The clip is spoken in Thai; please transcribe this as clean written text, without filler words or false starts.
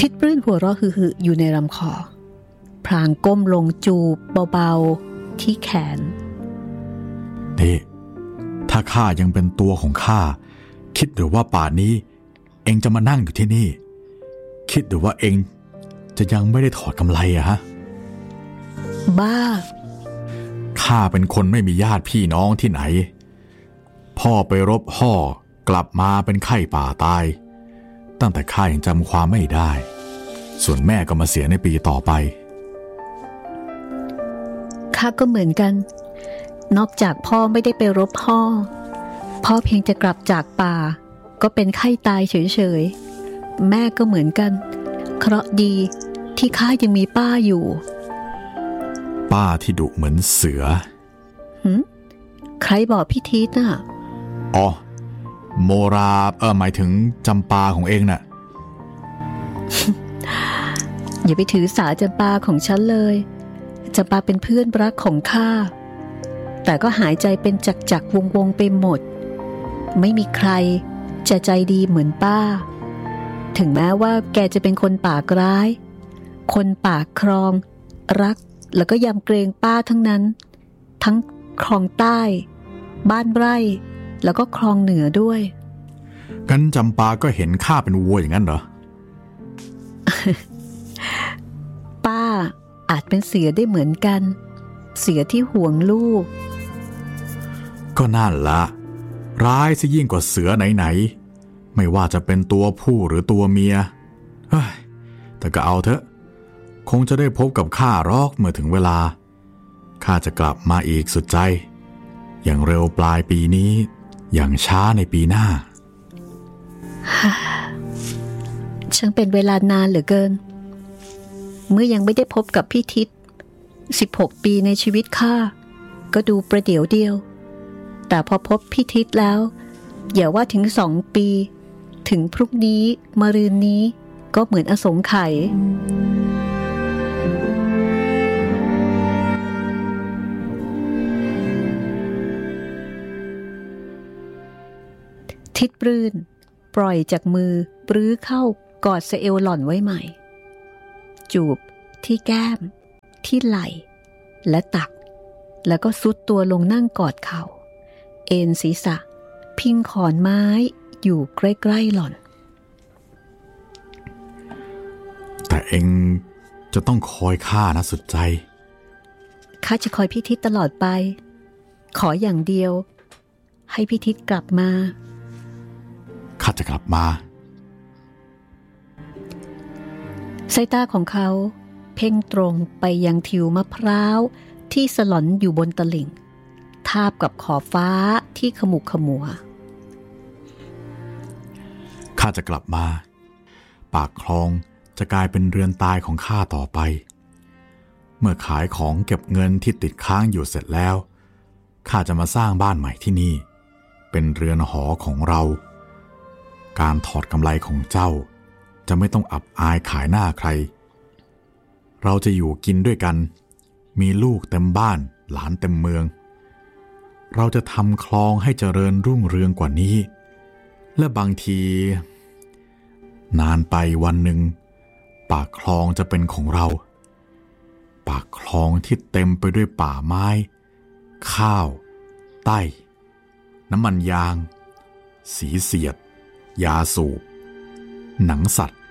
ทิดปลื้นหัวเราะหึ่ๆอยู่ในลำคอพลางก้มลงจูบเบาๆที่แขนนี่ถ้าข้ายังเป็นตัวของข้าคิดหรือว่าป่านนี้เองจะมานั่งอยู่ที่นี่คิดหรือว่าเองจะยังไม่ได้ถอดกำไลอะฮะบ้าข้าเป็นคนไม่มีญาติพี่น้องที่ไหนพ่อไปรบห่อกลับมาเป็นไข้ป่าตายตั้งแต่ข้ายังจำความไม่ได้ส่วนแม่ก็มาเสียในปีต่อไปข้าก็เหมือนกันนอกจากพ่อไม่ได้ไปรบห่อพ่อเพียงจะกลับจากป่าก็เป็นไข้ตายเฉยๆแม่ก็เหมือนกันเคราะห์ดีที่ข้ายังมีป้าอยู่ป้าที่ดุเหมือนเสือใครบอกพี่ทิศน่ะอ๋อโมราหมายถึงจำปาของเองน่ะอย่าไปถือสาจำปาของฉันเลยจำปาเป็นเพื่อนรักของข้าแต่ก็หายใจเป็นจักๆวงๆไปหมดไม่มีใครจะใจดีเหมือนป้าถึงแม้ว่าแกจะเป็นคนปากร้ายคนปากครองรักแล้วก็ยำเกรงป้าทั้งนั้นทั้งคลองใต้บ้านไร่แล้วก็คลองเหนือด้วยงั้นจำปาก็เห็นข้าเป็นวัวอย่างนั้นเหรอป้าอาจเป็นเสือได้เหมือนกันเสือที่ห่วงลูกก็นั่นละร้ายซะยิ่งกว่าเสือไหนๆไม่ว่าจะเป็นตัวผู้หรือตัวเมียเฮ้ยแต่ก็เอาเถอะคงจะได้พบกับข้ารอกเมื่อถึงเวลาข้าจะกลับมาอีกสุดใจอย่างเร็วปลายปีนี้อย่างช้าในปีหน้าช่างเป็นเวลานานเหลือเกินเมื่อยังไม่ได้พบกับพี่ทิศ16 ปีในชีวิตข้าก็ดูประเดี๋ยวเดียวแต่พอพบพี่ทิศแล้วอย่าว่าถึง2 ปีถึงพรุ่งนี้มะรืนนี้ก็เหมือนอสงไขยทิดปลื้นปล่อยจากมือปรื้อเข้ากอดสะเอวหล่อนไว้ใหม่จูบที่แก้มที่ไหล่และตักแล้วก็ซุดตัวลงนั่งกอดเข่าเอนศีรษะพิงขอนไม้อยู่ใกล้ๆหล่อนแต่เองจะต้องคอยข้านะสุดใจข้าจะคอยพี่ทิศตลอดไปขออย่างเดียวให้พี่ทิศกลับมาข้าจะกลับมาสายตาของเขาเพ่งตรงไปยังทิวมะพร้าวที่สลอนอยู่บนตลิ่งทาบกับขอบฟ้าที่ขมุกขมัวข้าจะกลับมาปากคลองจะกลายเป็นเรือนตายของข้าต่อไปเมื่อขายของเก็บเงินที่ติดค้างอยู่เสร็จแล้วข้าจะมาสร้างบ้านใหม่ที่นี่เป็นเรือนหอของเราการถอดกำไรของเจ้าจะไม่ต้องอับอายขายหน้าใครเราจะอยู่กินด้วยกันมีลูกเต็มบ้านหลานเต็มเมืองเราจะทำคลองให้เจริญรุ่งเรืองกว่านี้และบางทีนานไปวันหนึ่งปากคลองจะเป็นของเราปากคลองที่เต็มไปด้วยป่าไม้ข้าวไต้น้ำมันยางสีเสียดยาสูบหนังสัตว์